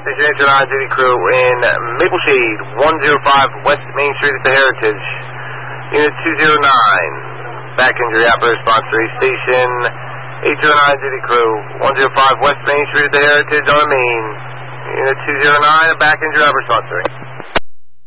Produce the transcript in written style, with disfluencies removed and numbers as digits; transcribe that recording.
Station 809 Duty Crew in Maple Shade, 105 West Main Street at the Heritage. Unit 209, back injury operator sponsoring Station 809 Duty Crew, 105 West Main Street at the Heritage on the main. Unit 209, back injury operator sponsoring.